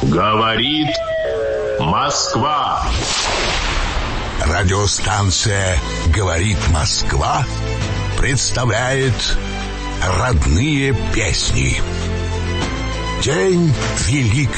Говорит Москва. Радиостанция «Говорит Москва» представляет родные песни. День Великой